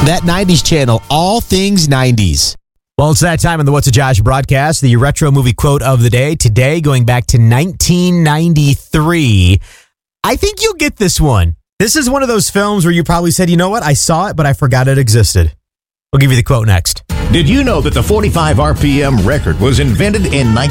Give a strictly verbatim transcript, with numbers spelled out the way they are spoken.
that nineties channel, all things nineties. Well, it's that time in the What's a Josh broadcast, the retro movie quote of the day. Today, going back to nineteen ninety-three. I think you'll get this one. This is one of those films where you probably said, you know what, I saw it, but I forgot it existed. We'll give you the quote next. Did you know that the forty-five R P M record was invented in nineteen